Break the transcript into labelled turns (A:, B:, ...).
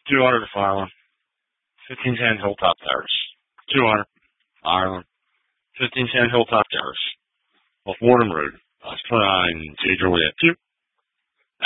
A: 200 to Farland. 1510 Hilltop Terrace. 200 Ireland. 1510 Hilltop Terrace. Off Warden Road. 29 J. Juliet 2.